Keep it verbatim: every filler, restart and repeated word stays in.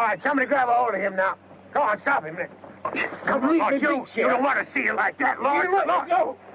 right, somebody grab a hold of him now. Go on, stop him. Come on, Lord, you, you don't want to see it like that, Lord. Lord, go.